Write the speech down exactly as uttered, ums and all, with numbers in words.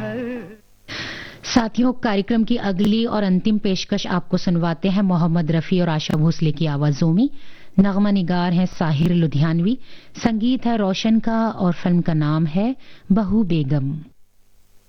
साथियों, कार्यक्रम की अगली और अंतिम पेशकश आपको सुनवाते हैं मोहम्मद रफी और आशा भोसले की आवाजों में। नगमा निगार है साहिर लुधियानवी, संगीत है रोशन का और फिल्म का नाम है बहू बेगम।